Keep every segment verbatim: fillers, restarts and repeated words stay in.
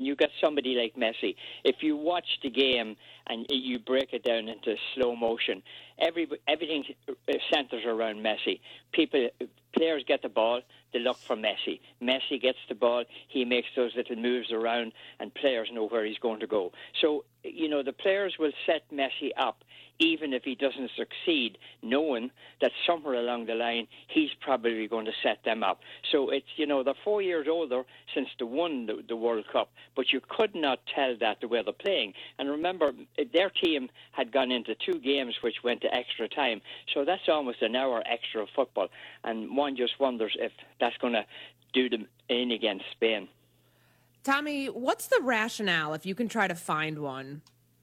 you got somebody like Messi, if you watch the game and you break it down into slow motion, every everything centres around Messi. People, players get the ball, they look for Messi. Messi gets the ball, he makes those little moves around, and players know where he's going to go. So, you know, the players will set Messi up, even if he doesn't succeed, knowing that somewhere along the line he's probably going to set them up. So it's, you know, they're four years older since they won the, the World Cup, but you could not tell that the way they're playing. And remember, their team had gone into two games which went to extra time, so that's almost an hour extra of football, and one just wonders if that's going to do them in against Spain. Tommy, what's the rationale, if you can try to find one,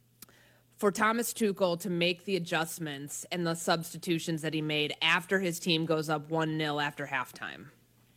for Thomas Tuchel to make the adjustments and the substitutions that he made after his team goes up one nil after halftime?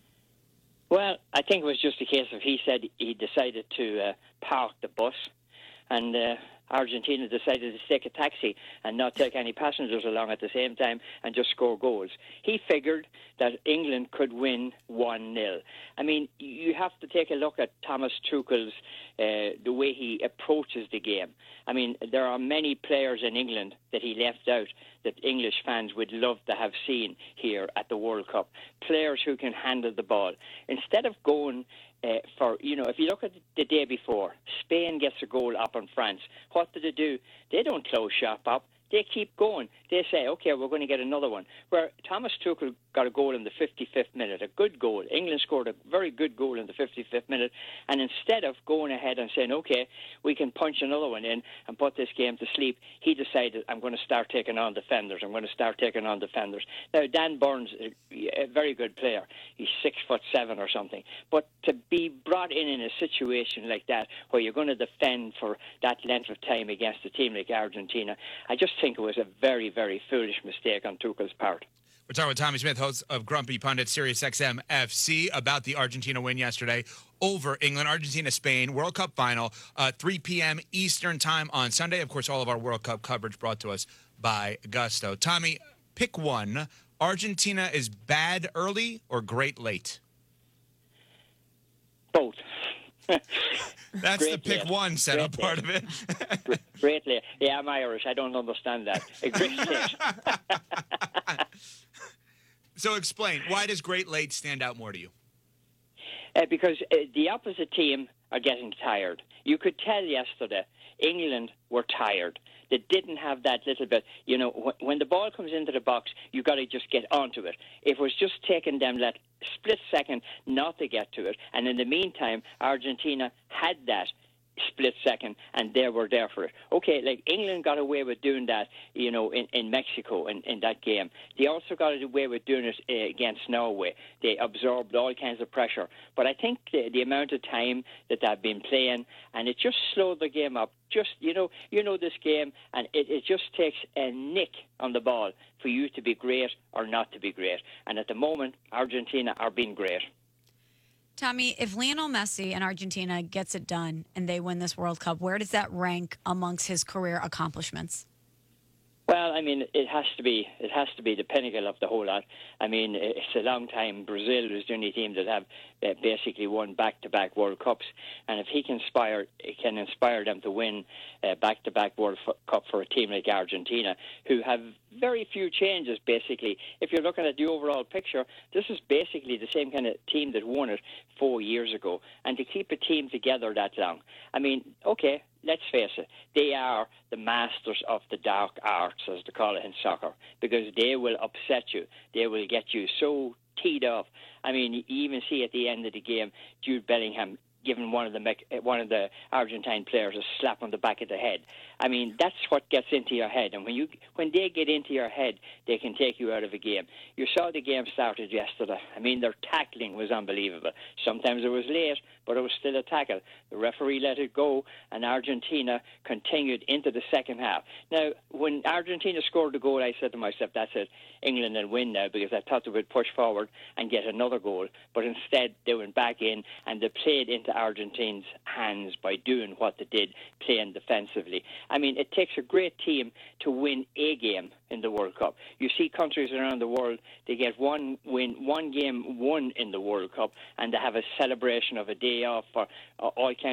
Well, I think it was just a case of he said he decided to uh, park the bus, and uh, Argentina decided to take a taxi and not take any passengers along at the same time and just score goals. He figured that England could win one nil. I mean, you have to take a look at Thomas Tuchel's, uh, the way he approaches the game. I mean, there are many players in England that he left out that English fans would love to have seen here at the World Cup. Players who can handle the ball. Instead of going Uh, for, you know, if you look at the day before, Spain gets a goal up on France. What do they do? They don't close shop up. They keep going. They say, okay, we're going to get another one. Where Thomas Tuchel got a goal in the fifty-fifth minute, a good goal. England scored a very good goal in the fifty-fifth minute. And instead of going ahead and saying, okay, we can punch another one in and put this game to sleep, he decided, I'm going to start taking on defenders. I'm going to start taking on defenders. Now, Dan Burns, a very good player. He's six foot seven or something. But to be brought in in a situation like that, where you're going to defend for that length of time against a team like Argentina, I just think it was a very, very foolish mistake on Tuchel's part. We're talking with Tommy Smith, host of Grumpy Pundit, Sirius X M F C, about the Argentina win yesterday over England. Argentina-Spain World Cup final, uh, three p.m. Eastern time on Sunday. Of course, all of our World Cup coverage brought to us by Gusto. Tommy, pick one. Argentina is bad early or great late? Both. That's Great the pick late. one setup Great part late. of it. Greatly. Yeah, I'm Irish. I don't understand that. A great late. So explain, why does great late stand out more to you? Uh, because uh, the opposite team are getting tired. You could tell yesterday England were tired. They didn't have that little bit, you know, wh- when the ball comes into the box, you got to just get onto it. It was just taking them that split second not to get to it. And in the meantime, Argentina had that split second, and they were there for it. Okay, like England got away with doing that, you know, in, in Mexico in, in that game. They also got away with doing it uh, against Norway. They absorbed all kinds of pressure. But I think the, the amount of time that they've been playing, and it just slowed the game up. Just, you know, you know this game, and it, it just takes a nick on the ball for you to be great or not to be great. And at the moment, Argentina are being great. Tommy, if Lionel Messi and Argentina gets it done and they win this World Cup, where does that rank amongst his career accomplishments? Well, I mean, it has to be it has to be the pinnacle of the whole lot. I mean, it's a long time. Brazil is the only team that have uh, basically won back-to-back World Cups, and if he can inspire can inspire them to win uh, back-to-back World Cup for a team like Argentina, who have very few changes. Basically, if you're looking at the overall picture, this is basically the same kind of team that won it four years ago, and to keep a team together that long. I mean, okay. Let's face it, they are the masters of the dark arts, as they call it in soccer, because they will upset you. They will get you so teed up. I mean, you even see at the end of the game, Jude Bellingham giving one of the one of the Argentine players a slap on the back of the head. I mean, that's what gets into your head, and when you when they get into your head, they can take you out of a game. You saw the game started yesterday. I mean, their tackling was unbelievable. Sometimes it was late, but it was still a tackle. The referee let it go, and Argentina continued into the second half. Now, when Argentina scored the goal, I said to myself, that's it, England will win now, because I thought they would push forward and get another goal. But instead, they went back in, and they played into Argentina's hands by doing what they did, playing defensively. I mean, it takes a great team to win a game in the World Cup. You see countries around the world, they get one win, one game won in the World Cup, and they have a celebration of a day off for uh, all kinds of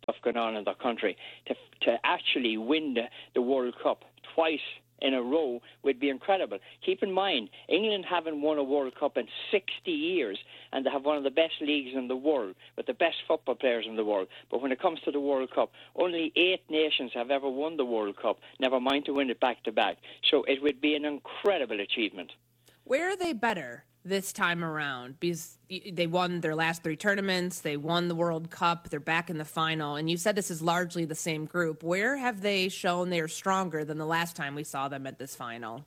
stuff going on in their country. To to actually win the, the World Cup twice in a row would be incredible. Keep in mind, England haven't won a World Cup in sixty years, and they have one of the best leagues in the world, with the best football players in the world. But when it comes to the World Cup, only eight nations have ever won the World Cup, never mind to win it back-to-back. So it would be an incredible achievement. Where are they better this time around? Because they won their last three tournaments, they won the World Cup, they're back in the final, and you said this is largely the same group. Where have they shown they're stronger than the last time we saw them at this final?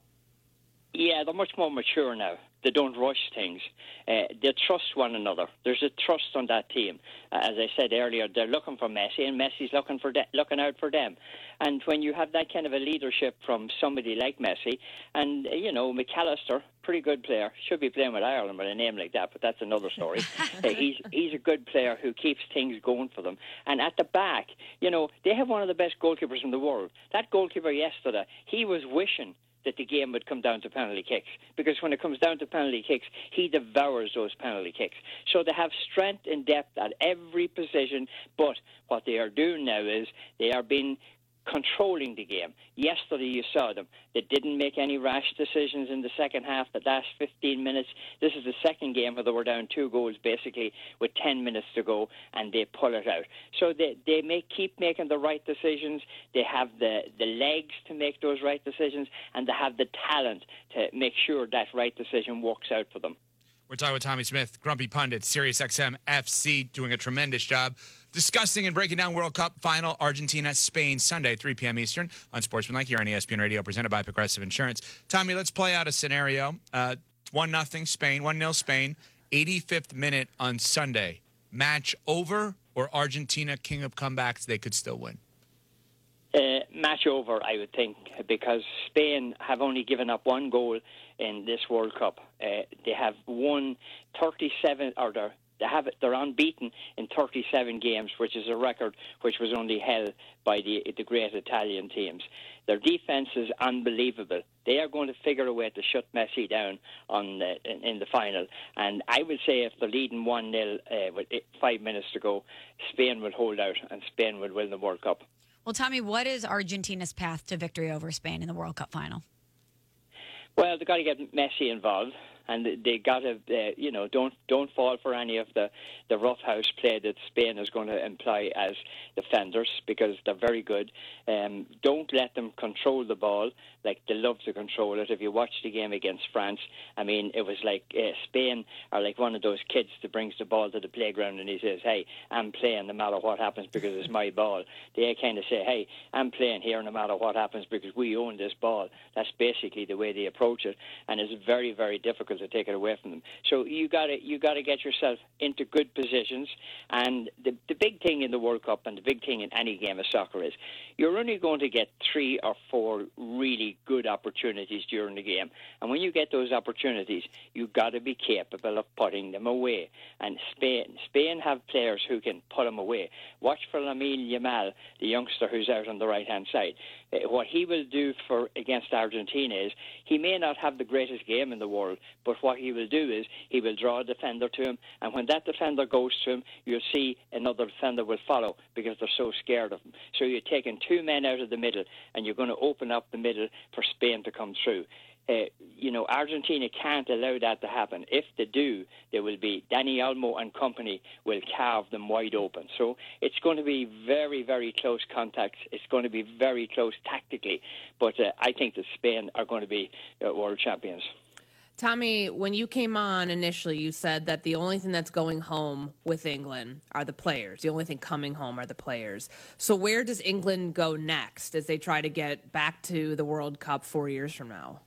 Yeah, they're much more mature now. They don't rush things. Uh, they trust one another. There's a trust on that team. Uh, as I said earlier, they're looking for Messi, and Messi's looking for de- looking out for them. And when you have that kind of a leadership from somebody like Messi, and, uh, you know, McAllister, pretty good player, should be playing with Ireland with a name like that, but that's another story. uh, he's, he's a good player who keeps things going for them. And at the back, you know, they have one of the best goalkeepers in the world. That goalkeeper yesterday, he was wishing that the game would come down to penalty kicks, because when it comes down to penalty kicks, he devours those penalty kicks. So they have strength and depth at every position, but what they are doing now is they are being controlling the game. Yesterday you saw them. They didn't make any rash decisions in the second half, the last fifteen minutes. This is the second game where they were down two goals basically with ten minutes to go, and they pull it out. So they, they may keep making the right decisions. They have the, the legs to make those right decisions, and they have the talent to make sure that right decision works out for them. We're talking with Tommy Smith, Grumpy Pundit, SiriusXM F C, doing a tremendous job discussing and breaking down World Cup final, Argentina, Spain, Sunday, three p.m. Eastern on Sportsmanlike here on E S P N Radio, presented by Progressive Insurance. Tommy, let's play out a scenario. Uh, one nothing Spain, one nil Spain, eighty-fifth minute on Sunday. Match over, or Argentina, king of comebacks, they could still win? Uh, match over, I would think, because Spain have only given up one goal in this World Cup. Uh, they have won thirty-seven, or they're, they have they're unbeaten in thirty-seven games, which is a record which was only held by the the great Italian teams. Their defense is unbelievable. They are going to figure a way to shut Messi down on the, in, in the final. And I would say if they're leading one nil uh, with five minutes to go, Spain will hold out and Spain will win the World Cup. Well, Tommy, what is Argentina's path to victory over Spain in the World Cup final? Well, they've got to get Messi involved, and they got to, uh, you know, don't don't fall for any of the, the roughhouse play that Spain is going to employ as defenders, because they're very good. Um, don't let them control the ball like they love to control it. If you watch the game against France, I mean, it was like uh, Spain are like one of those kids that brings the ball to the playground and he says, hey, I'm playing no matter what happens because it's my ball. They kind of say, hey, I'm playing here no matter what happens because we own this ball. That's basically the way they approach it, and it's very, very difficult to take it away from them. So you got to you got to get yourself into good positions, and the the big thing in the World Cup and the big thing in any game of soccer is you're only going to get three or four really good opportunities during the game, and when you get those opportunities, you've got to be capable of putting them away. And Spain Spain have players who can put them away. Watch for Lamine Yamal, the youngster who's out on the right hand side. Uh, what he will do for against Argentina is he may not have the greatest game in the world, but what he will do is he will draw a defender to him, and when that defender goes to him, you'll see another defender will follow because they're so scared of him. So you're taking two men out of the middle, and you're going to open up the middle for Spain to come through. Uh, you know, Argentina can't allow that to happen. If they do, there will be Dani Olmo and company will carve them wide open. So it's going to be very, very close contacts. It's going to be very close tactically. But uh, I think that Spain are going to be uh, world champions. Tommy, when you came on initially, you said that the only thing that's going home with England are the players. The only thing coming home are the players. So where does England go next as they try to get back to the World Cup four years from now?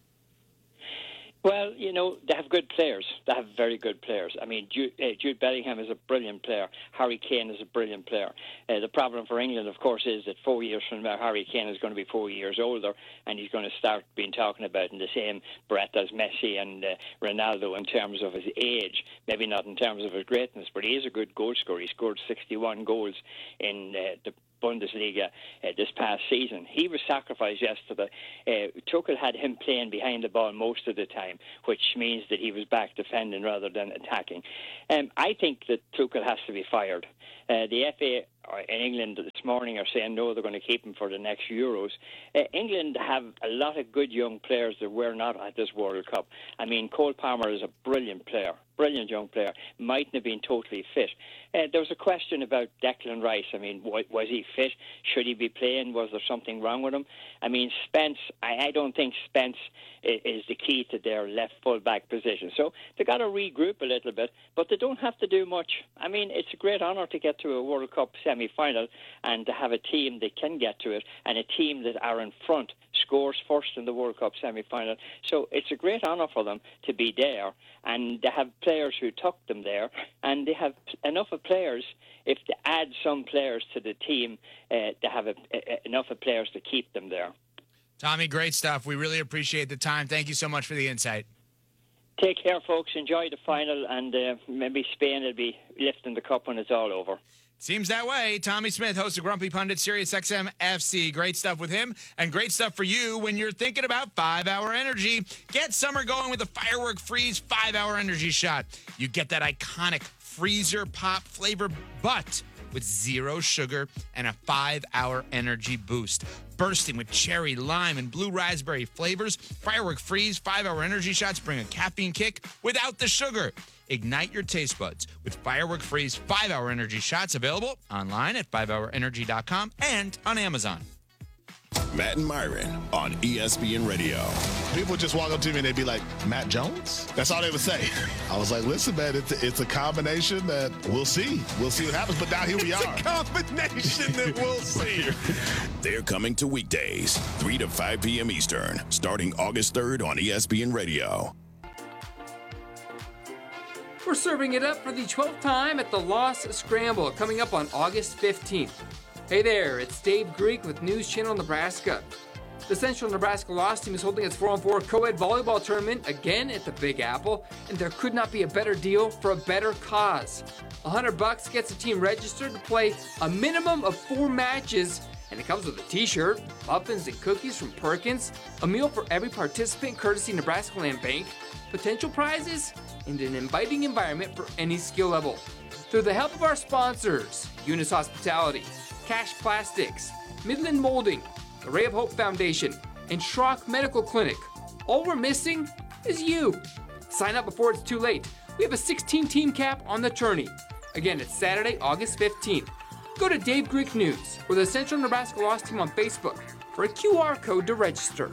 Well, you know, they have good players. They have very good players. I mean, Jude, uh, Jude Bellingham is a brilliant player. Harry Kane is a brilliant player. Uh, the problem for England, of course, is that four years from now, Harry Kane is going to be four years older, and he's going to start being talking about in the same breath as Messi and uh, Ronaldo in terms of his age. Maybe not in terms of his greatness, but he is a good goal scorer. He scored sixty-one goals in uh, the Bundesliga uh, this past season. He was sacrificed yesterday. Uh, Tuchel had him playing behind the ball most of the time, which means that he was back defending rather than attacking. Um, I think that Tuchel has to be fired. Uh, the F A in England this morning are saying no, they're going to keep him for the next Euros. Uh, England have a lot of good young players that were not at this World Cup. I mean, Cole Palmer is a brilliant player, brilliant young player, mightn't have been totally fit. Uh, there was a question about Declan Rice. I mean, was, was he fit? Should he be playing? Was there something wrong with him? I mean, Spence, I, I don't think Spence is, is the key to their left full-back position. So they've got to regroup a little bit, but they don't have to do much. I mean, it's a great honour to get to a World Cup semi-final and to have a team that can get to it and a team that are in front, scores first in the World Cup semi-final. So it's a great honour for them to be there, and they have players who took them there, and they have enough of players. If they add some players to the team, uh, they have a, a, enough of players to keep them there. Tommy, great stuff. We really appreciate the time. Thank you so much for the insight. Take care, folks. Enjoy the final, and uh, maybe Spain will be lifting the cup when it's all over. Seems that way. Tommy Smith, host of Grumpy Pundit, Sirius X M F C. Great stuff with him, and great stuff for you when you're thinking about five-hour energy. Get summer going with the Firework Freeze five-hour energy shot. You get that iconic freezer pop flavor, but with zero sugar and a five-hour energy boost. Bursting with cherry, lime, and blue raspberry flavors, Firework Freeze five-hour energy shots bring a caffeine kick without the sugar. Ignite your taste buds with Firework Freeze five-hour energy shots, available online at five hour energy dot com and on Amazon. Matt and Myron on E S P N Radio. People just walk up to me and they'd be like, Matt Jones? That's all they would say. I was like, listen, man, it's a, it's a combination that we'll see. We'll see what happens, but now here we it's are. It's a combination that we'll see. They're coming to weekdays, three to five p.m. Eastern, starting August third on E S P N Radio. We're serving it up for the twelfth time at the Lost Scramble, coming up on August fifteenth. Hey there, it's Dave Greek with News Channel Nebraska. The Central Nebraska Lost team is holding its four on four co-ed volleyball tournament again at the Big Apple, and there could not be a better deal for a better cause. A hundred bucks gets the team registered to play a minimum of four matches, and it comes with a t-shirt, muffins and cookies from Perkins, a meal for every participant courtesy Nebraska Land Bank, potential prizes, and an inviting environment for any skill level. Through the help of our sponsors, Eunice Hospitality, Cash Plastics, Midland Molding, the Ray of Hope Foundation, and Schrock Medical Clinic, all we're missing is you. Sign up before it's too late. We have a sixteen team cap on the tourney. Again, it's Saturday, August fifteenth. Go to Dave Greek News or the Central Nebraska Lost team on Facebook for a Q R code to register.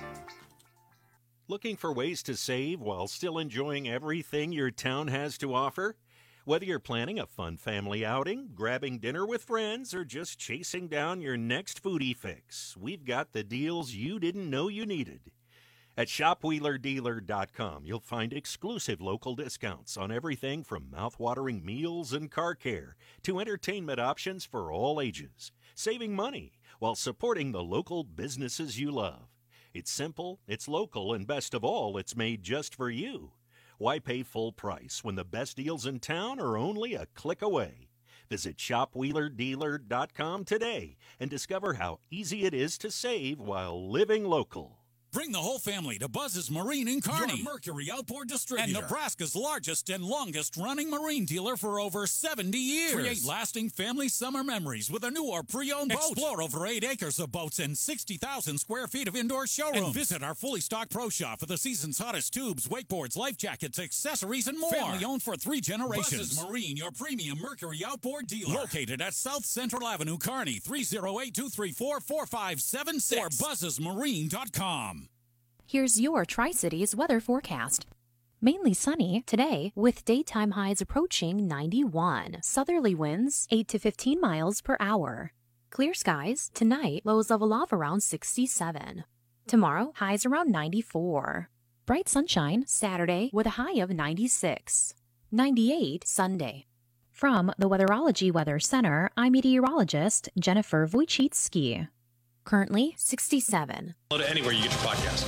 Looking for ways to save while still enjoying everything your town has to offer? Whether you're planning a fun family outing, grabbing dinner with friends, or just chasing down your next foodie fix, we've got the deals you didn't know you needed. At shop wheeler dealer dot com, you'll find exclusive local discounts on everything from mouth-watering meals and car care to entertainment options for all ages, saving money while supporting the local businesses you love. It's simple, it's local, and best of all, it's made just for you. Why pay full price when the best deals in town are only a click away? Visit shop wheeler dealer dot com today and discover how easy it is to save while living local. Bring the whole family to Buzz's Marine in Kearney. Your Mercury outboard distributor. And Nebraska's largest and longest running marine dealer for over seventy years. Create lasting family summer memories with a new or pre-owned boat. Explore over eight acres of boats and sixty thousand square feet of indoor showrooms. And visit our fully stocked pro shop for the season's hottest tubes, wakeboards, life jackets, accessories, and more. Family owned for three generations. Buzz's Marine, your premium Mercury outboard dealer. Located at South Central Avenue, Kearney, three oh eight, two three four, four five seven six or buzzes marine dot com. Here's your Tri-Cities weather forecast. Mainly sunny today with daytime highs approaching ninety-one. Southerly winds eight to fifteen miles per hour. Clear skies tonight, lows level off around sixty-seven. Tomorrow, highs around ninety-four. Bright sunshine Saturday with a high of ninety-six. ninety-eight Sunday. From the Weatherology Weather Center, I'm meteorologist Jennifer Wojcicki. Currently sixty-seven. Anywhere you get your podcast.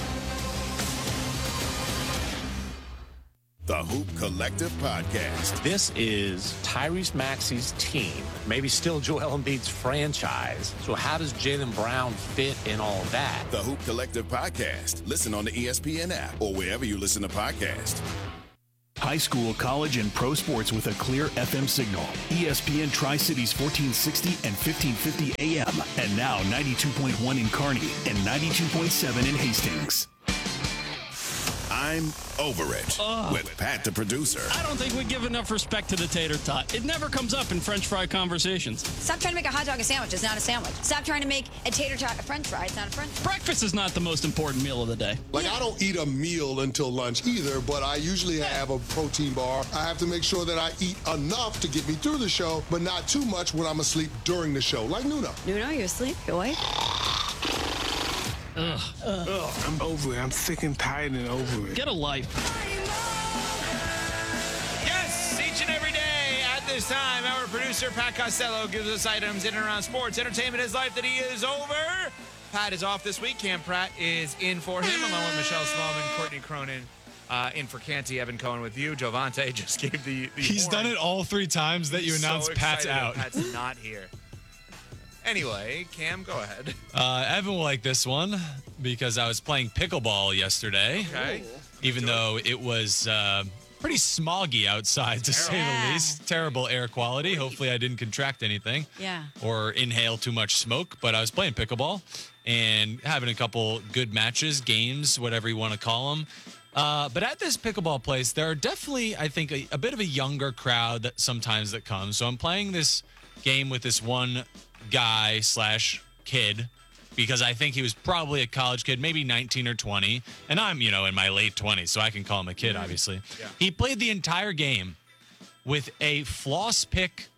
The Hoop Collective Podcast. This is Tyrese Maxey's team, maybe still Joel Embiid's franchise. So how does Jaylen Brown fit in all that? The Hoop Collective Podcast. Listen on the E S P N app or wherever you listen to podcasts. High school, college, and pro sports with a clear F M signal. E S P N Tri-Cities fourteen sixty and fifteen fifty A M. And now ninety-two point one in Kearney and ninety-two point seven in Hastings. I'm over it Ugh. with Pat, the producer. I don't think we give enough respect to the tater tot. It never comes up in French fry conversations. Stop trying to make a hot dog a sandwich. It's not a sandwich. Stop trying to make a tater tot a French fry. It's not a French fry. Breakfast is not the most important meal of the day. Like, I don't eat a meal until lunch either, but I usually have a protein bar. I have to make sure that I eat enough to get me through the show, but not too much when I'm asleep during the show. Like Nuno. Nuno, you asleep? You awake? Ugh. Ugh. Ugh, I'm over it. I'm sick and tired and over it. Get a life. Yes, each and every day at this time, our producer, Pat Costello, gives us items in and around sports, entertainment, his life that he is over. Pat is off this week. Cam Pratt is in for him, along with Michelle Smallman, Courtney Cronin, uh, in for Canty, Evan Cohen with you. Jovante just gave the, the He's horn. done it all three times that you He's announced so Pat's excited out. that Pat's not here. Anyway, Cam, go ahead. Uh, Evan will like this one because I was playing pickleball yesterday. Okay. Even though it was uh, pretty smoggy outside, to say Yeah. the least. Terrible air quality. Hopefully I didn't contract anything. Yeah. Or inhale too much smoke. But I was playing pickleball and having a couple good matches, games, whatever you want to call them. Uh, but at this pickleball place, there are definitely, I think, a, a bit of a younger crowd that sometimes that comes. So I'm playing this game with this one guy slash kid because I think he was probably a college kid, maybe nineteen or twenty. And I'm, you know, in my late twenties, so I can call him a kid, obviously. Yeah. He played the entire game with a floss pick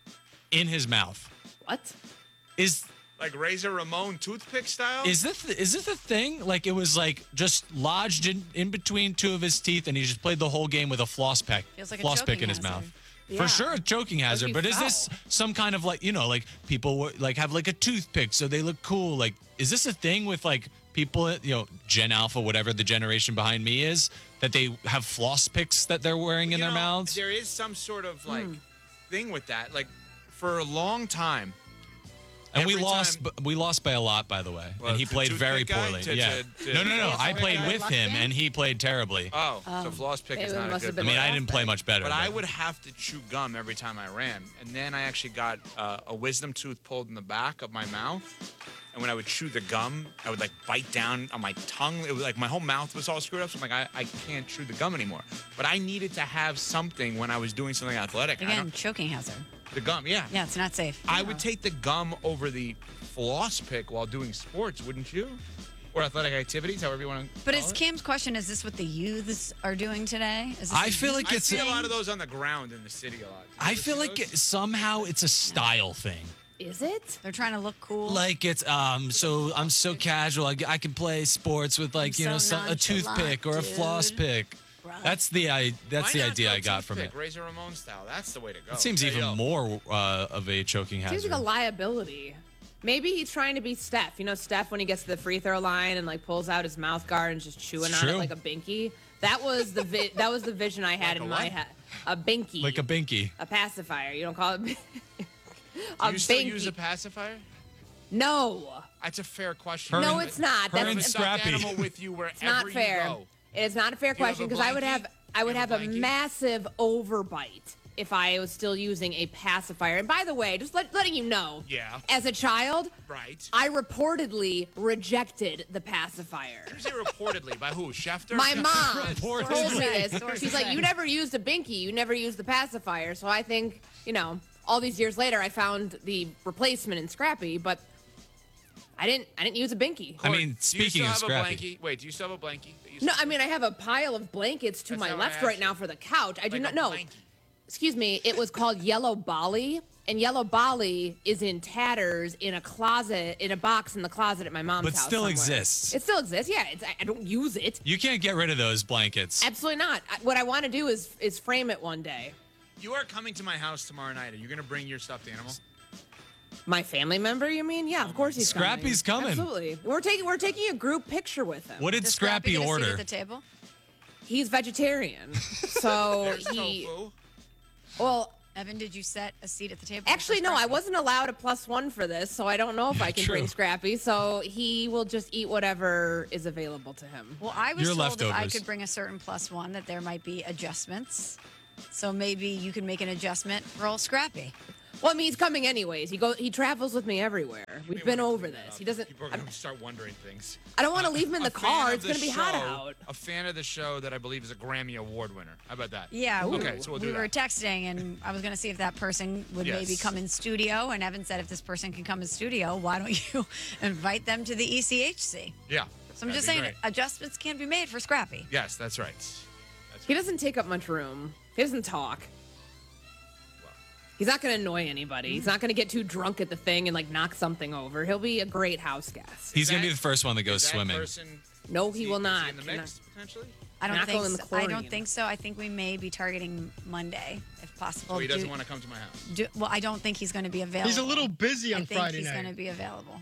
in his mouth. What? Is Like Razor Ramon toothpick style? Is this is this a thing? Like it was like just lodged in, in between two of his teeth, and he just played the whole game with a floss pick, Feels like a floss pick choking in his hazard. mouth. Yeah. For sure, a choking hazard. be But is this foul. some kind of like you know, like people were- like have like a toothpick so they look cool? Like, is this a thing with like people, you know, Gen Alpha, whatever the generation behind me is, that they have floss picks that they're wearing in You their know, mouths? There is some sort of like thing with that. Like for a long time. And we every lost. time- b- We lost by a lot, by the way. Well, and he the played very toothpick guy? poorly. To- yeah. to- to- no, no, no. Floss I pick played guy? with him, and he played terribly. Oh, so floss pick It is not a must have good. been I mean, I floss didn't play pick. much better. But I would have to chew gum every time I ran, and then I actually got uh, a wisdom tooth pulled in the back of my mouth. And when I would chew the gum, I would like bite down on my tongue. It was like my whole mouth was all screwed up. So I'm like, I, I can't chew the gum anymore. But I needed to have something when I was doing something athletic. I Again, don't- choking hazard. the gum, yeah. Yeah, it's not safe. I would take the gum over the floss pick while doing sports, wouldn't you? Or athletic activities, however you want to. But it's Cam's question: is this what the youths are doing today? Is this I a feel youth like I it's see a a- lot of those on the ground in the city a lot. You I ever feel see like those? it, somehow it's a style thing. Is it? They're trying to look cool. Like it's um so I'm so casual. I, I can play sports with like I'm you know so some, a toothpick or a floss dude. pick. That's the I that's Why the not idea go I got from it. toothpick, Razor Ramon style. That's the way to go. It seems Hey, even yo. more uh, of a choking hazard. Seems like a liability. Maybe he's trying to be Steph. You know, Steph when he gets to the free throw line and like pulls out his mouth guard and just chewing It's on true. it like a binky. That was the vi- that was the vision I had Like a in my what? head. A binky. Like a binky. a pacifier. You don't call it. Do a you still binky. use a pacifier? No. That's a fair question. Her No, and- it's not. her That's and a stuffed Scrappy. animal with you wherever It's not fair. you go. It is not a fair Do you have question a because I would blankie? have I would You have have a a blankie? massive overbite if I was still using a pacifier. And by the way, just let, letting you know, Yeah. as a child, Right. I reportedly rejected the pacifier. You say reportedly by who? Schefter? My mom Reportedly. told me this. Sources She's like, say. you never used a binky. You never used the pacifier. So I think, you know, all these years later, I found the replacement in Scrappy, but I didn't. I didn't use a binky. I mean, Do you speaking still of have Scrappy. a blankie? Wait, do you still have a blankie? that you No, still- I mean I have a pile of blankets to That's my not what left I right asked now you. for the couch. I do Like not a know. blankie. Excuse me. It was called Yellow Bali, and Yellow Bali is in tatters in a closet, in a box in the closet at my mom's But house. still somewhere. exists. It still exists. Yeah, it's, I- I don't use it. You can't get rid of those blankets. Absolutely not. I- What I want to do is is frame it one day. You are coming to my house tomorrow night. Are you going to bring your stuffed animal? My family member, you mean? Yeah, of course he's Scrappy's coming. Absolutely. We're taking we're taking a group picture with him. What did Does Scrappy get a seat order? at the table? He's vegetarian, so There's he. tofu. Well, Evan, did you set a seat at the table? Actually, no, I wasn't allowed a plus one for this, so I don't know if I can True. bring Scrappy. So he will just eat whatever is available to him. Well, I was Your told if I leftovers. could bring a certain plus one that there might be adjustments. So maybe you could make an adjustment for old Scrappy. Well, I mean, he's coming anyways. He go. He travels with me everywhere. We've been over this. He doesn't. People are going to start wondering things. I don't want to leave him in A the fan car. of It's the going to be hot show- out. A fan of the show that I believe is a Grammy Award winner. How about that? Yeah. we- Okay, so we'll do we that. were texting, and I was going to see if that person would Yes. maybe come in studio. And Evan said, if this person can come in studio, why don't you invite them to the E C H C? Yeah. So I'm that'd just be saying, great. adjustments can be made for Scrappy. Yes, that's right. He doesn't take up much room. He doesn't talk. He's not going to annoy anybody. He's not going to get too drunk at the thing and like knock something over. He'll be a great house guest. He's going to be the first one that goes Is that swimming. person- No, he will is not. in the mix, potentially? I don't Not think. going in So. the I don't chlorine. think so. I think we may be targeting Monday, if possible. So he doesn't Do- want to come to my house. do- well, I don't think he's going to be available. He's a little busy on I think Friday he's night. going to be available.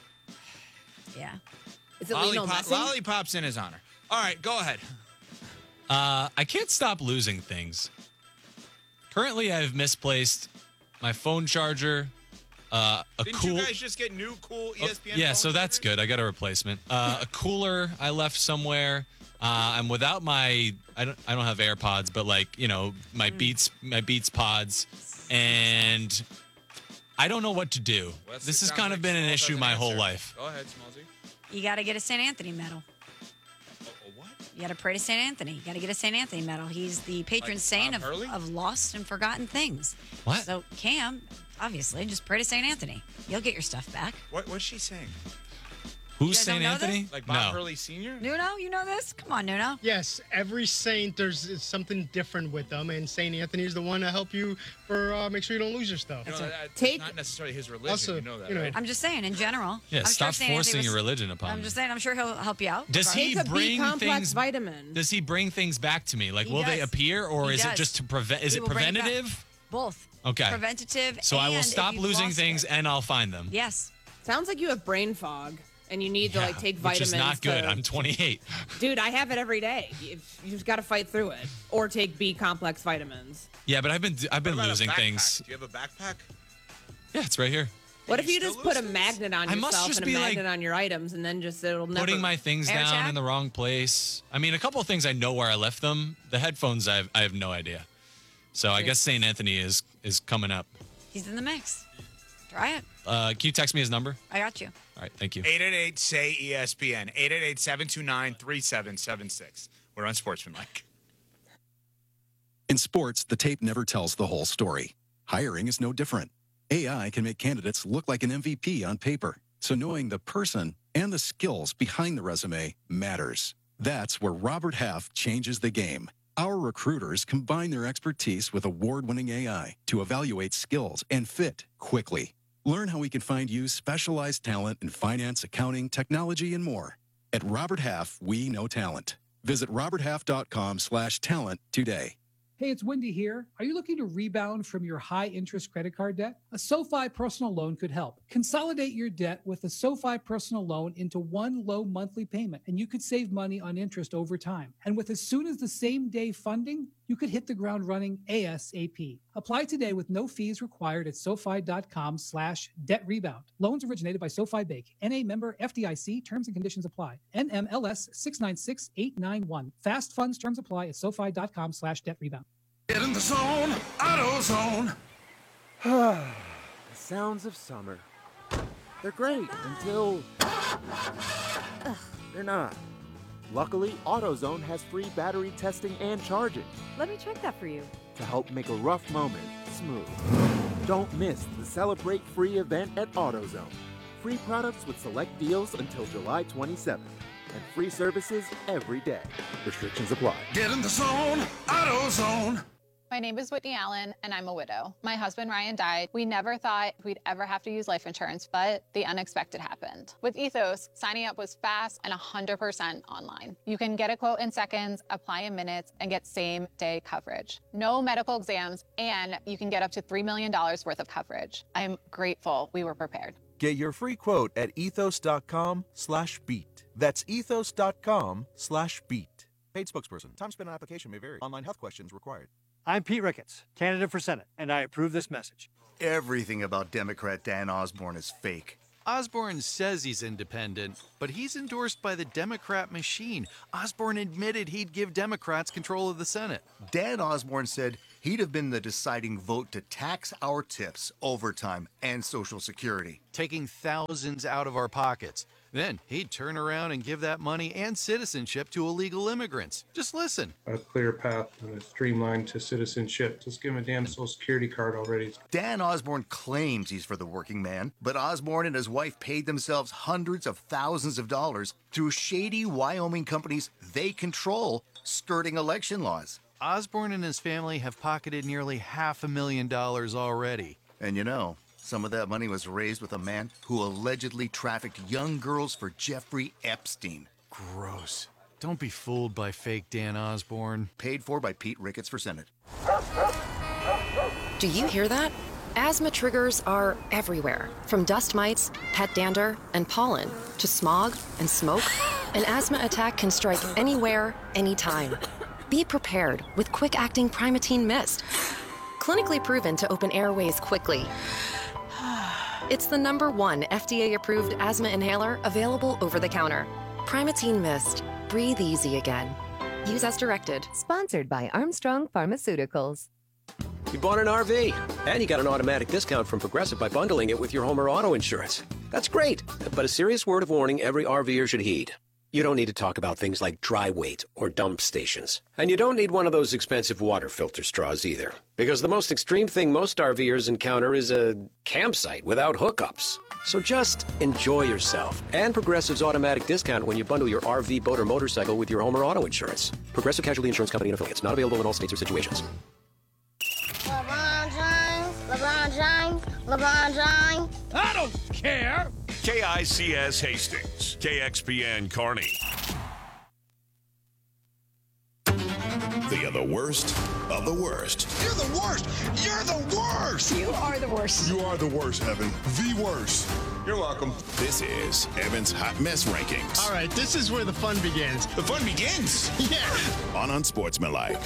Yeah. Is it Lionel Lollipop, Messi? lollipops in his honor. All right, go ahead. Uh, I can't stop losing things. Currently, I've misplaced my phone charger, uh, a Didn't cool. you guys just get new cool E S P N yeah, phones so that's good. I got a replacement. Uh, a cooler I left somewhere. Uh, I'm without my. I don't. I don't have AirPods, but like you know, my Beats, my Beats pods, and I don't know what to do. Well, this has sounds kind like of been an Smalls issue has my an whole answer. life. Go ahead, Smallsy. You got to get a Saint Anthony medal. what? You got to pray to Saint Anthony. You got to get a Saint Anthony medal. He's the patron Like saint Bob of, Hurley? of lost and forgotten things. What? So Cam, obviously, just pray to Saint Anthony. You'll get your stuff back. What, what's she saying? Who's guys don't Saint know Anthony? this? Like Bob no. Hurley Senior? Nuno, you know this? Come on, Nuno. Yes, every saint there's something different with them, and Saint Anthony's the one to help you for uh, make sure you don't lose your stuff. You know, that, Take- not necessarily his religion. Also, you know that, you know, right? I'm just saying, in general. Yeah, I'm stop sure Saint Anthony forcing was- your religion upon I'm me. just saying, I'm sure he'll help you out. Does he Take a bring B-complex things? vitamin. Does he bring things back to me? Like, He will they does. appear, or He is it does. just to prevent? Is He it will bring it back. preventative? Both. Okay. Preventative. So I will and if stop you've losing lost things it. and I'll find them. Yes. Sounds like you have brain fog and you need to like take Which vitamins. is not good. to- I'm twenty-eight. Dude, I have it every day. You, you just got to fight through it, or take B complex vitamins. Yeah, but I've been I've been What about a losing backpack? things. Do you have a backpack? Yeah, it's right here. What And if you still just put a lose things? magnet on I must yourself just and a be, like, magnet on your items, and then just it'll never Putting my things Air down tag? in the wrong place. I mean, a couple of things I know where I left them. The headphones, I have, I have no idea. So I guess Saint Anthony is is coming up. He's in the mix. Try it. Uh, can you text me his number? I got you. All right, thank you. eight eight eight, S A Y, E S P N. eight eight eight, seven two nine, three seven seven six. We're on Sportsmanlike. In sports, the tape never tells the whole story. Hiring is no different. A I can make candidates look like an M V P on paper, so knowing the person and the skills behind the resume matters. That's where Robert Half changes the game. Our recruiters combine their expertise with award-winning A I to evaluate skills and fit quickly. Learn how we can find you specialized talent in finance, accounting, technology, and more. At Robert Half, we know talent. Visit roberthalf.com slash talent today. Hey, it's Wendy here. Are you looking to rebound from your high-interest credit card debt? A SoFi personal loan could help. Consolidate your debt with a SoFi personal loan into one low monthly payment, and you could save money on interest over time. And with as soon as the same day funding, you could hit the ground running ASAP. Apply today with no fees required at SoFi.com slash debt rebound. Loans originated by SoFi Bank. N A member F D I C. Terms and conditions apply. N M L S six nine six eight nine one. Fast funds terms apply at SoFi.com slash debt rebound. Get in the zone, AutoZone. The sounds of summer. They're great until they're not. Luckily, AutoZone has free battery testing and charging Let me check that for you. to help make a rough moment smooth. Don't miss the Celebrate Free event at AutoZone. Free products with select deals until July twenty-seventh. And free services every day. Restrictions apply. Get in the zone, AutoZone. My name is Whitney Allen, and I'm a widow. My husband Ryan died. We never thought we'd ever have to use life insurance, but the unexpected happened. With Ethos, signing up was fast and one hundred percent online. You can get a quote in seconds, apply in minutes, and get same-day coverage. No medical exams, and you can get up to three million dollars worth of coverage. I'm grateful we were prepared. Get your free quote at ethos.com slash beat. That's ethos.com slash beat. Paid spokesperson. Time spent on application may vary. Online health questions required. I'm Pete Ricketts, candidate for Senate, and I approve this message. Everything about Democrat Dan Osborne is fake. Osborne says he's independent, but he's endorsed by the Democrat machine. Osborne admitted he'd give Democrats control of the Senate. Dan Osborne said he'd have been the deciding vote to tax our tips, overtime, and Social Security. Taking thousands out of our pockets. Then he'd turn around and give that money and citizenship to illegal immigrants. Just listen. A clear path and a streamline to citizenship. Just give him a damn Social Security card already. Dan Osborne claims he's for the working man, but Osborne and his wife paid themselves hundreds of thousands of dollars through shady Wyoming companies they control, skirting election laws. Osborne and his family have pocketed nearly half a million dollars already. And you know, some of that money was raised with a man who allegedly trafficked young girls for Jeffrey Epstein. Gross. Don't be fooled by fake Dan Osborne. Paid for by Pete Ricketts for Senate. Do you hear that? Asthma triggers are everywhere, from dust mites, pet dander, and pollen, to smog and smoke. An asthma attack can strike anywhere, anytime. Be prepared with quick-acting Primatene Mist. Clinically proven to open airways quickly. It's the number one F D A-approved asthma inhaler available over the counter. Primatene Mist. Breathe easy again. Use as directed. Sponsored by Armstrong Pharmaceuticals. You bought an R V, and you got an automatic discount from Progressive by bundling it with your home or auto insurance. That's great, but a serious word of warning every RVer should heed. You don't need to talk about things like dry weight or dump stations. And you don't need one of those expensive water filter straws either. Because the most extreme thing most RVers encounter is a campsite without hookups. So just enjoy yourself. And Progressive's automatic discount when you bundle your R V, boat, or motorcycle with your home or auto insurance. Progressive Casualty Insurance Company and affiliates. Not available in all states or situations. LeBron James, LeBron James, LeBron James. I don't care. K I C S Hastings, K X P N Kearney. They are the worst of the worst. You're the worst. You're the worst. You are the worst. You are the worst, Evan. The worst. You're welcome. This is Evan's Hot Mess Rankings. All right, this is where the fun begins. The fun begins? Yeah. On Unsportsmanlike.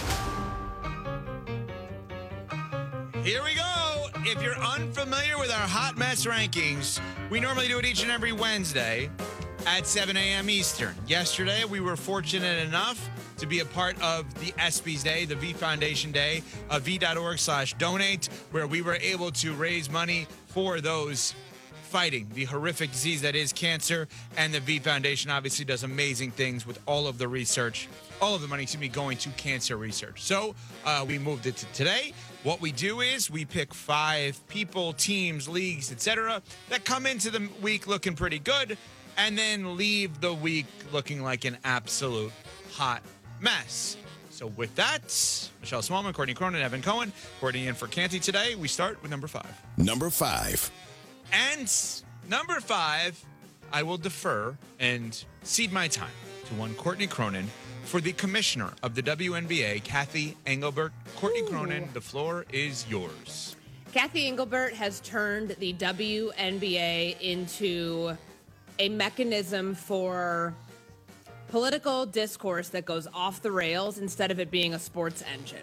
Here we go. If you're unfamiliar with our Hot Mess Rankings, we normally do it each and every Wednesday at seven a.m. Eastern. Yesterday, we were fortunate enough to be a part of the ESPYs Day, the V Foundation Day, uh, v.org slash donate, where we were able to raise money for those fighting the horrific disease that is cancer. And the V Foundation obviously does amazing things with all of the research, all of the money to be going to cancer research. So uh, we moved it to today. What we do is we pick five people, teams, leagues, et cetera, that come into the week looking pretty good and then leave the week looking like an absolute hot mess. So with that, Michelle Smallman, Courtney Cronin, Evan Cohen, Courtney in for Canty today. We start with number five. Number five. And number five, I will defer and cede my time to one Courtney Cronin for the commissioner of the W N B A, Kathy Engelbert. Courtney Ooh. Cronin, the floor is yours. Kathy Engelbert has turned the W N B A into a mechanism for political discourse that goes off the rails instead of it being a sports engine.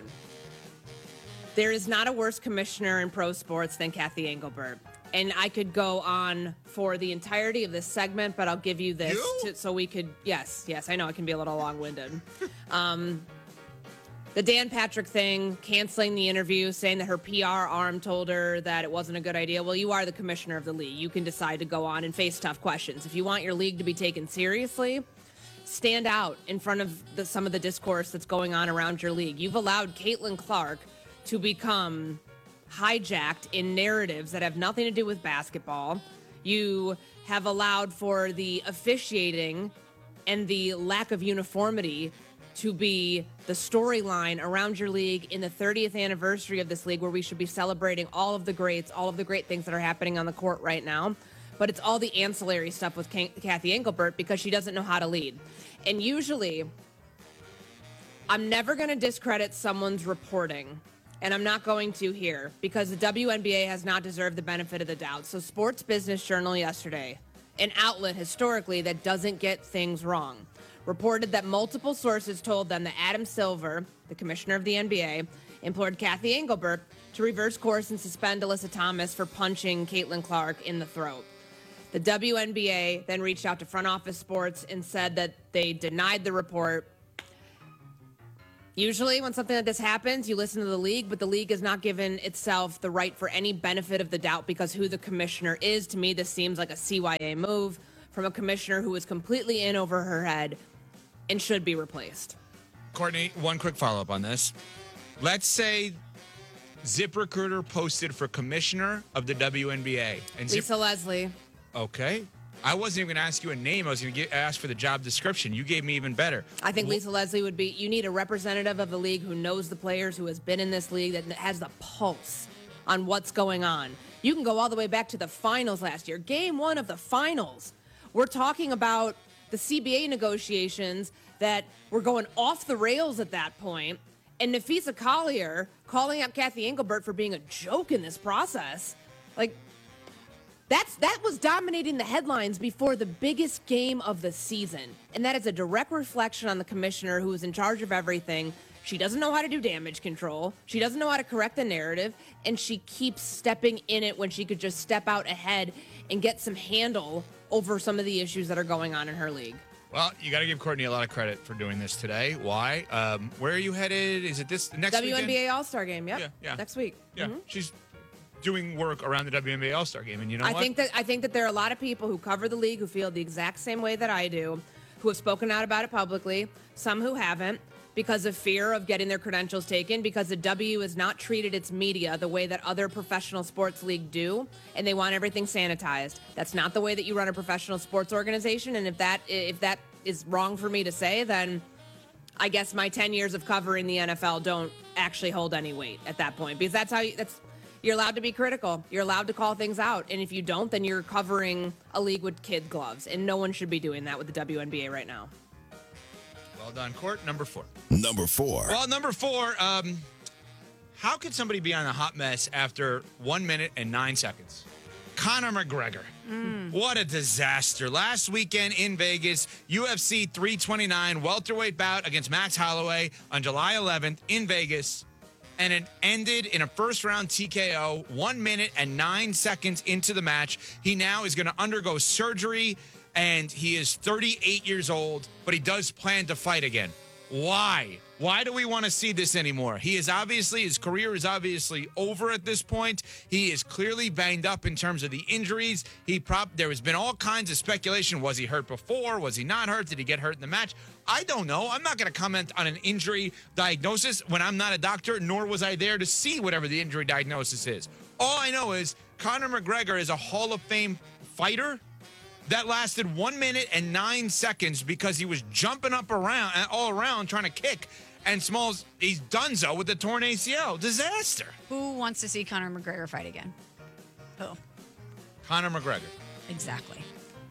There is not a worse commissioner in pro sports than Kathy Engelbert. And I could go on for the entirety of this segment, but I'll give you this to, so we could, yes, yes, I know it can be a little long-winded. Um, the Dan Patrick thing, canceling the interview, saying that her P R arm told her that it wasn't a good idea. Well, you are the commissioner of the league. You can decide to go on and face tough questions. If you want your league to be taken seriously, stand out in front of the, some of the discourse that's going on around your league. You've allowed Caitlin Clark to become hijacked in narratives that have nothing to do with basketball. You have allowed for the officiating and the lack of uniformity to be the storyline around your league in the thirtieth anniversary of this league, where we should be celebrating all of the greats, all of the great things that are happening on the court right now. But it's all the ancillary stuff with Kathy Engelbert because she doesn't know how to lead. And usually, I'm never going to discredit someone's reporting. And I'm not going to here because the W N B A has not deserved the benefit of the doubt. So Sports Business Journal yesterday, an outlet historically that doesn't get things wrong, reported that multiple sources told them that Adam Silver, the commissioner of the N B A, implored Kathy Engelbert to reverse course and suspend Alyssa Thomas for punching Caitlin Clark in the throat. The W N B A then reached out to Front Office Sports and said that they denied the report. Usually when something like this happens, you listen to the league, but the league has not given itself the right for any benefit of the doubt because who the commissioner is. To me, this seems like a C Y A move from a commissioner who is completely in over her head and should be replaced. Courtney, one quick follow-up on this. Let's say ZipRecruiter posted for commissioner of the W N B A. And Zip- Lisa Leslie. Okay. I wasn't even going to ask you a name. I was going to ask for the job description. You gave me even better. I think Lisa Leslie would be, you need a representative of the league who knows the players, who has been in this league, that has the pulse on what's going on. You can go all the way back to the finals last year. Game one of the finals. We're talking about the C B A negotiations that were going off the rails at that point. And Nafisa Collier calling out Kathy Engelbert for being a joke in this process. Like, That's that was dominating the headlines before the biggest game of the season. And that is a direct reflection on the commissioner who is in charge of everything. She doesn't know how to do damage control. She doesn't know how to correct the narrative. And she keeps stepping in it when she could just step out ahead and get some handle over some of the issues that are going on in her league. Well, you got to give Courtney a lot of credit for doing this today. Why? Um, where are you headed? Is it this next W N B A weekend? All-Star game, yep. Yeah, yeah. Next week. Yeah, Mhm. she's doing work around the W N B A All-Star game, and you know I what? think that I think that there are a lot of people who cover the league who feel the exact same way that I do, who have spoken out about it publicly, some who haven't, because of fear of getting their credentials taken, because the W has not treated its media the way that other professional sports league do, and they want everything sanitized. That's not the way that you run a professional sports organization, and if that if that is wrong for me to say, then I guess my ten years of covering the N F L don't actually hold any weight at that point, because that's how you, that's you're allowed to be critical. You're allowed to call things out. And if you don't, then you're covering a league with kid gloves. And no one should be doing that with the W N B A right now. Well done, Court. Number four. Number four. Well, number four, um, how could somebody be on a hot mess after one minute and nine seconds? Conor McGregor. What a disaster. Last weekend in Vegas, U F C three twenty-nine welterweight bout against Max Holloway on July eleventh in Vegas. And it ended in a first-round T K O, one minute and nine seconds into the match. He now is going to undergo surgery, and he is thirty-eight years old, but he does plan to fight again. Why? Why do we want to see this anymore? He is obviously, his career is obviously over at this point. He is clearly banged up in terms of the injuries. He prop. There has been all kinds of speculation. Was he hurt before? Was he not hurt? Did he get hurt in the match? I don't know. I'm not going to comment on an injury diagnosis when I'm not a doctor, nor was I there to see whatever the injury diagnosis is. All I know is Conor McGregor is a Hall of Fame fighter that lasted one minute and nine seconds because he was jumping up around, all around, trying to kick. And Smalls, he's donezo with the torn A C L. Disaster. Who wants to see Conor McGregor fight again? Who? Conor McGregor. Exactly.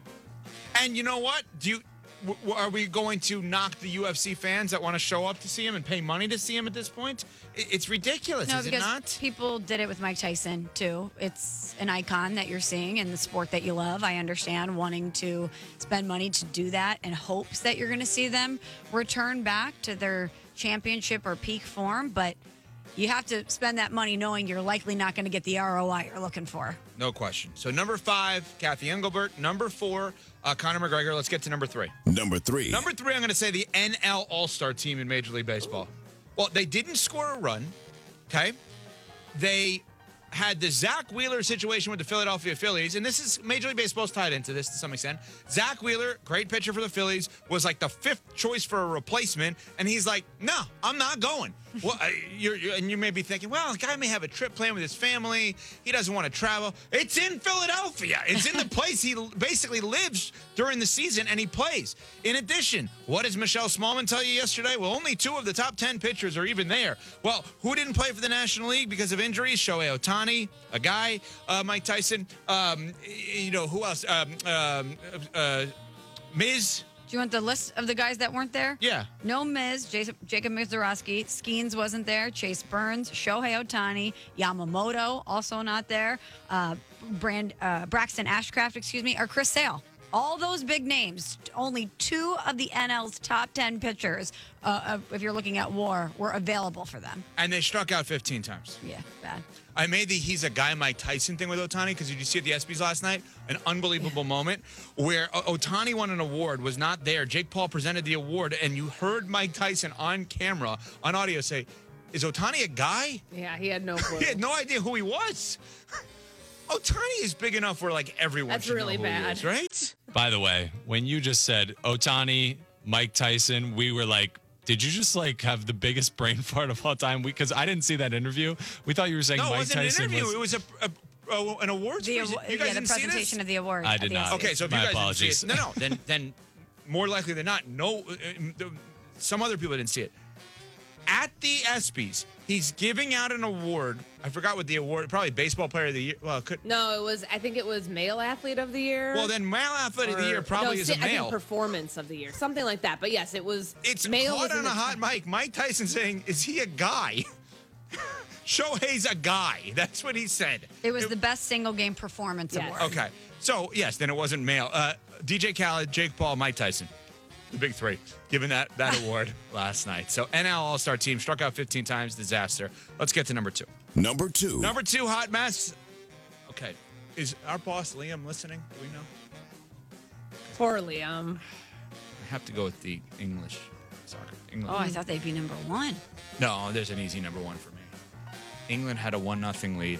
And you know what? Do you w- are we going to knock the U F C fans that want to show up to see him and pay money to see him at this point? I- It's ridiculous, No, is it because not? people did it with Mike Tyson too. It's an icon that you're seeing in the sport that you love. I understand wanting to spend money to do that in hopes that you're going to see them return back to their championship or peak form, but you have to spend that money knowing you're likely not going to get the R O I you're looking for. No question. So number five, Kathy Engelbert. Number four, uh, Conor McGregor. Let's get to number three. Number three. Number three, I'm going to say the N L All-Star team in Major League Baseball. Well, they didn't score a run, okay? They had the Zach Wheeler situation with the Philadelphia Phillies, and this is Major League Baseball's tied into this to some extent. Zach Wheeler, great pitcher for the Phillies, was like the fifth choice for a replacement, and he's like, no, I'm not going. Well, uh, you're, you're, and you may be thinking, well, the guy may have a trip planned with his family. He doesn't want to travel. It's in Philadelphia. It's in the place he basically lives during the season, and he plays. In addition, what does Michelle Smallman tell you yesterday? Well, only two of the top ten pitchers are even there. Well, who didn't play for the National League because of injuries? Shohei Ohtani, a guy, uh, Mike Tyson. Um, you know, who else? Um, um, uh, Miz. Do you want the list of the guys that weren't there? Yeah. No Miz, Jason, Jacob Mizorowski, Skeens wasn't there, Chase Burns, Shohei Ohtani, Yamamoto also not there, uh, Brand, uh, Braxton Ashcraft, excuse me, or Chris Sale. All those big names, only two of the N L's top ten pitchers, uh, uh, if you're looking at WAR, were available for them. And they struck out fifteen times. Yeah, bad. I made the he's a guy Mike Tyson thing with Ohtani because did you see at the ESPYs last night? An unbelievable moment where O- Ohtani won an award, was not there. Jake Paul presented the award, and you heard Mike Tyson on camera, on audio, say, is Ohtani a guy? Yeah, he had no clue. He had no idea who he was. Ohtani is big enough where, like, everyone That's should really know who he bad. is, right? By the way, when you just said Ohtani, Mike Tyson, we were like, did you just like have the biggest brain fart of all time? Because I didn't see that interview. We thought you were saying No, it Mike wasn't Tyson an interview. was. It was a, a, a an awards The, presen- awa- You guys yeah, the didn't see presentation this? of the awards. I at did the not. ESPYs. Okay, so if My you guys apologies. didn't see it, no, no, then then more likely than not, no, uh, uh, some other people didn't see it. At the ESPYs, he's giving out an award. I forgot what the award. Probably baseball player of the year. Well, it could. No, it was. I think it was male athlete of the year. Well, then male athlete of the year Or- probably no, is a I think male. performance of the year, something like that. But yes, it was. It's male caught was in on a the hot top. mic. Mike Tyson saying, "Is he a guy?" Shohei's a guy. That's what he said. It was the best single game performance award. Okay. So, yes, then it wasn't male. Uh, D J Khaled, Jake Paul, Mike Tyson. The big three. Given that, that award last night. So, N L All-Star team struck out fifteen times. Disaster. Let's get to number two. Number two. Number two, hot mess. Okay. Is our boss Liam listening? Do we know? Poor Liam. I have to go with the English soccer. England. Oh, I thought they'd be number one. No, there's an easy number one for me. England had a one nothing lead.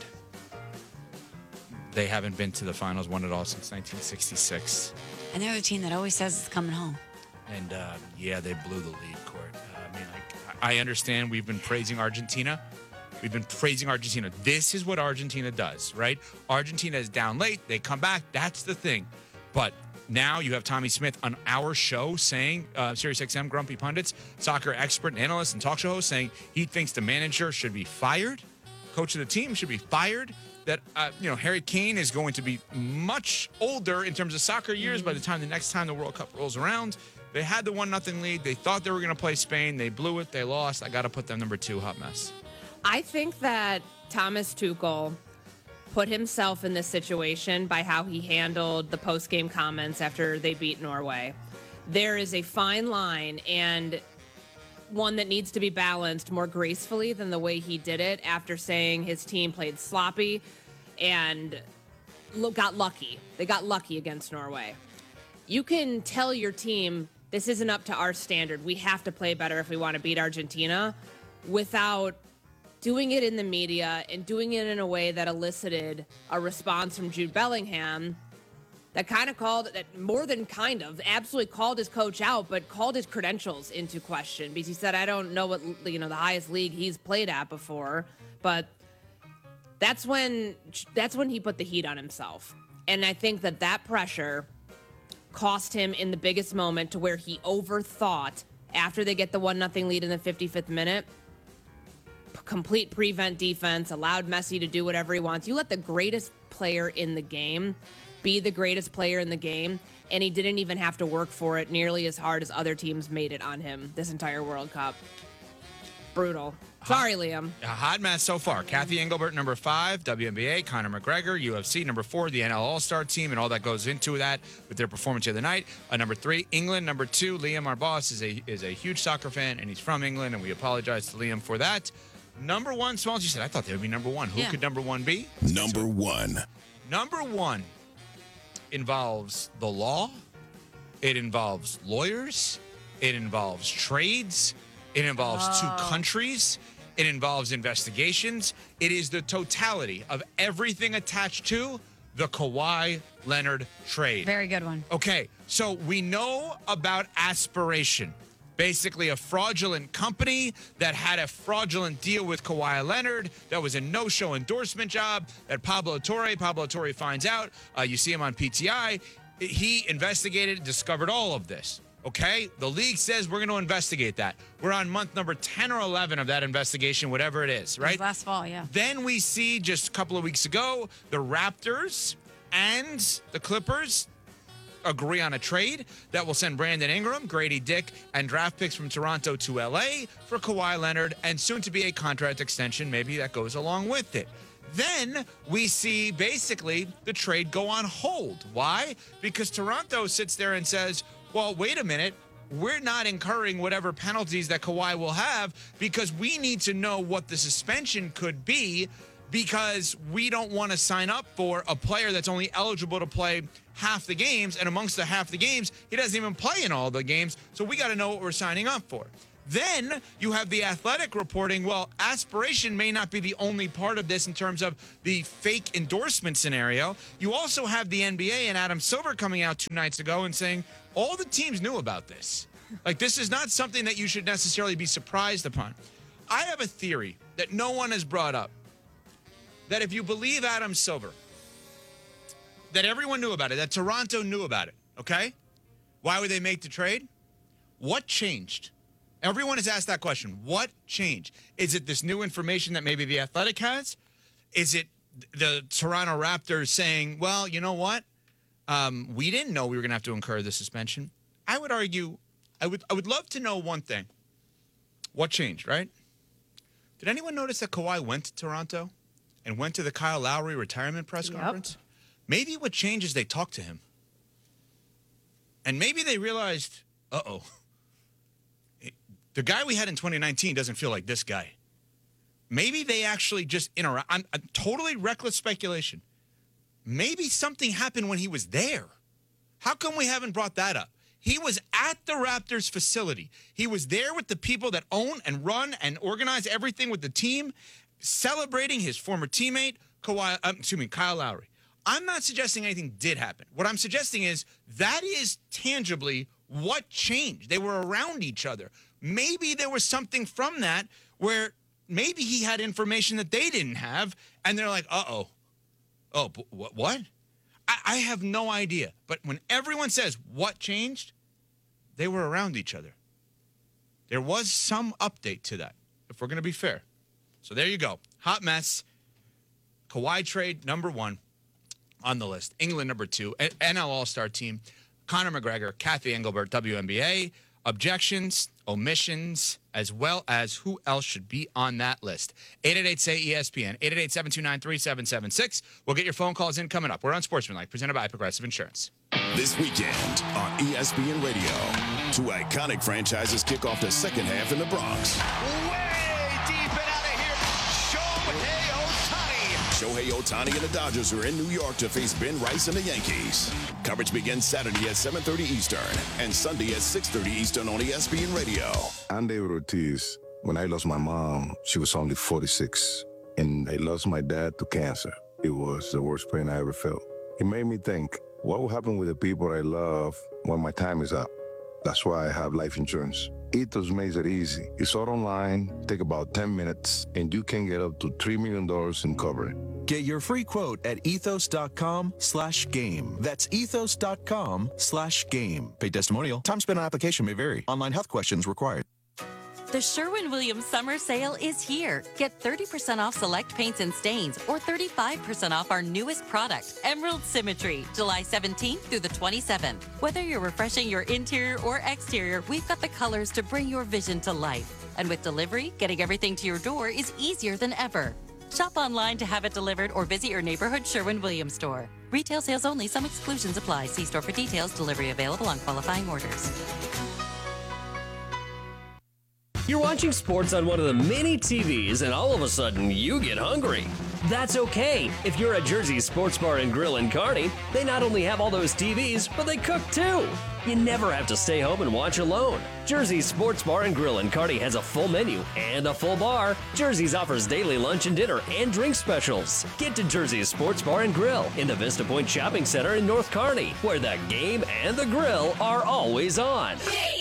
They haven't been to the finals, won it all since nineteen sixty-six. And they're the team that always says it's coming home. And uh, yeah, they blew the lead, Court. Uh, I mean, like, I understand we've been praising Argentina. We've been praising Argentina. This is what Argentina does, right? Argentina is down late. They come back. That's the thing. But now you have Tommy Smith on our show saying, uh, Sirius X M Grumpy Pundits, soccer expert and analyst and talk show host, saying he thinks the manager should be fired. Coach of the team should be fired. That, uh, you know, Harry Kane is going to be much older in terms of soccer years by the time the next time the World Cup rolls around. They had the one nothing lead. They thought they were going to play Spain. They blew it. They lost. I got to put them number two, hot mess. I think that Thomas Tuchel put himself in this situation by how he handled the post-game comments after they beat Norway. There is a fine line and one that needs to be balanced more gracefully than the way he did it after saying his team played sloppy and lo- got lucky. They got lucky against Norway. You can tell your team, this isn't up to our standard. We have to play better if we want to beat Argentina, without doing it in the media and doing it in a way that elicited a response from Jude Bellingham that kind of called, that more than kind of, absolutely called his coach out, but called his credentials into question because he said, I don't know what, you know, the highest league he's played at before, but that's when, that's when he put the heat on himself. And I think that that pressure cost him in the biggest moment to where he overthought after they get the one nothing lead in the fifty-fifth minute. P- complete prevent defense, allowed Messi to do whatever he wants. You let the greatest player in the game be the greatest player in the game, and he didn't even have to work for it nearly as hard as other teams made it on him this entire World Cup. Brutal. Sorry, Liam. A hot mess so far. Kathy Engelbert, number five, W N B A, Conor McGregor, U F C, number four, the N L All-Star team, and all that goes into that with their performance the other night. Uh, number three, England. Number two, Liam, our boss, is a is a huge soccer fan, and he's from England, and we apologize to Liam for that. Number one, Smalls, you said, I thought they would be number one. Who Yeah. could number one be? Number one. Number one involves the law. It involves lawyers. It involves trades. It involves Oh. two countries. It involves investigations. It is the totality of everything attached to the Kawhi Leonard trade. Very good one. Okay, so we know about Aspiration. Basically, a fraudulent company that had a fraudulent deal with Kawhi Leonard. That was a no-show endorsement job that Pablo Torre, Pablo Torre finds out. Uh, you see him on P T I. He investigated, discovered all of this. Okay? The league says we're going to investigate that. We're on month number ten or eleven of that investigation, whatever it is, It was right? last fall, yeah. Then we see just a couple of weeks ago, the Raptors and the Clippers agree on a trade that will send Brandon Ingram, Grady Dick, and draft picks from Toronto to L A for Kawhi Leonard, and soon to be a contract extension. Maybe that goes along with it. Then we see basically the trade go on hold. Why? Because Toronto sits there and says, well, wait a minute. We're not incurring whatever penalties that Kawhi will have because we need to know what the suspension could be because we don't want to sign up for a player that's only eligible to play half the games. And amongst the half the games, he doesn't even play in all the games. So we got to know what we're signing up for. Then you have the Athletic reporting, well, aspiration may not be the only part of this in terms of the fake endorsement scenario. You also have the N B A and Adam Silver coming out two nights ago and saying all the teams knew about this. Like, this is not something that you should necessarily be surprised upon. I have a theory that no one has brought up, that if you believe Adam Silver, that everyone knew about it, that Toronto knew about it, okay? Why would they make the trade? What changed? Everyone has asked that question. What changed? Is it this new information that maybe the Athletic has? Is it the Toronto Raptors saying, well, you know what? Um, we didn't know we were going to have to incur the suspension. I would argue, I would, I would love to know one thing. What changed, right? Did anyone notice that Kawhi went to Toronto and went to the Kyle Lowry retirement press Yep. conference? Maybe what changed is they talked to him. And maybe they realized, uh-oh, the guy we had in twenty nineteen doesn't feel like this guy. Maybe they actually just interact. I'm, I'm totally reckless speculation. Maybe something happened when he was there. How come we haven't brought that up? He was at the Raptors facility. He was there with the people that own and run and organize everything with the team, celebrating his former teammate, Kawhi, um, excuse me, Kyle Lowry. I'm not suggesting anything did happen. What I'm suggesting is that is tangibly what changed. They were around each other. Maybe there was something from that where maybe he had information that they didn't have, and they're like, uh-oh. Oh, what? What? I, I have no idea. But when everyone says what changed, they were around each other. There was some update to that, if we're going to be fair. So there you go. Hot mess. Kawhi trade, number one on the list. England, number two. N L All-Star team. Conor McGregor, Kathy Engelbert, W N B A. Objections, omissions, as well as who else should be on that list. eight eight eight, S A Y, E S P N, eight eight eight, seven two nine, three seven seven six. We'll get your phone calls in coming up. We're on Sportsmanlike, presented by Progressive Insurance. This weekend on E S P N Radio, two iconic franchises kick off the second half in the Bronx. Way deep and out of here, Shohei Ohtani. Shohei Ohtani and the Dodgers are in New York to face Ben Rice and the Yankees. Coverage begins Saturday at seven thirty Eastern and Sunday at six thirty Eastern on E S P N Radio. I'm David Ortiz. When I lost my mom, she was only forty-six, and I lost my dad to cancer. It was the worst pain I ever felt. It made me think, what will happen with the people I love when my time is up? That's why I have life insurance. Ethos makes it easy. It's all online, take about ten minutes, and you can get up to three million dollars in coverage. Get your free quote at ethos.com slash game. That's ethos.com slash game. Paid testimonial. Time spent on application may vary. Online health questions required. The Sherwin-Williams Summer Sale is here. Get thirty percent off select paints and stains or thirty-five percent off our newest product, Emerald Symmetry, July seventeenth through the twenty-seventh. Whether you're refreshing your interior or exterior, we've got the colors to bring your vision to life. And with delivery, getting everything to your door is easier than ever. Shop online to have it delivered or visit your neighborhood Sherwin-Williams store. Retail sales only. Some exclusions apply. See store for details. Delivery available on qualifying orders. You're watching sports on one of the many T Vs and all of a sudden you get hungry. That's okay. If you're at Jersey's Sports Bar and Grill in Kearney, they not only have all those T Vs, but they cook too. You never have to stay home and watch alone. Jersey's Sports Bar and Grill in Kearney has a full menu and a full bar. Jersey's offers daily lunch and dinner and drink specials. Get to Jersey's Sports Bar and Grill in the Vista Point Shopping Center in North Kearney, where the game and the grill are always on.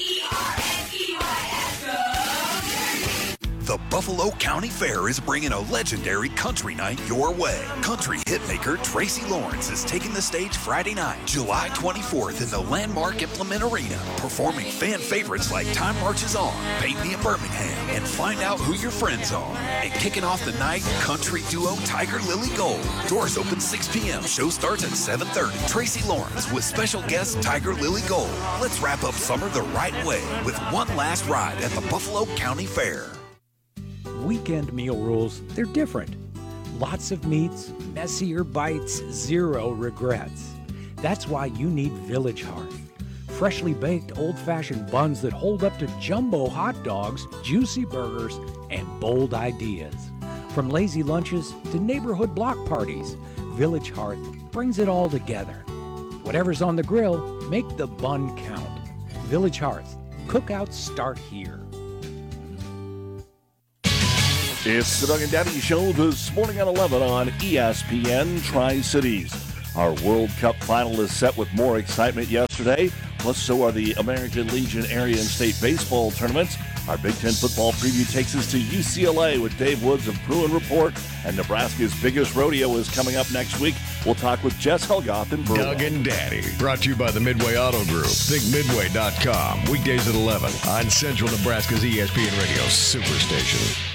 The Buffalo County Fair is bringing a legendary country night your way. Country hitmaker Tracy Lawrence is taking the stage Friday night, July twenty-fourth in the landmark Implement Arena, performing fan favorites like Time Marches On, Paint Me in Birmingham, and Find Out Who Your Friends Are. And kicking off the night, country duo Tiger Lily Gold. Doors open six p.m. Show starts at seven thirty. Tracy Lawrence with special guest Tiger Lily Gold. Let's wrap up summer the right way with one last ride at the Buffalo County Fair. Weekend meal rules, they're different. Lots of meats, messier bites, zero regrets. That's why you need Village Hearth. Freshly baked old-fashioned buns that hold up to jumbo hot dogs, juicy burgers, and bold ideas. From lazy lunches to neighborhood block parties, Village Hearth brings it all together. Whatever's on the grill, make the bun count. Village Hearth. Cookouts start here. It's the Doug and Daddy Show this morning at eleven on E S P N Tri-Cities. Our World Cup final is set with more excitement yesterday. Plus, so are the American Legion area and state baseball tournaments. Our Big Ten football preview takes us to U C L A with Dave Woods of Bruin Report. And Nebraska's biggest rodeo is coming up next week. We'll talk with Jess Helgoth and Burwell. Doug and Daddy, brought to you by the Midway Auto Group. think midway dot com. Weekdays at eleven on Central Nebraska's E S P N Radio Superstation.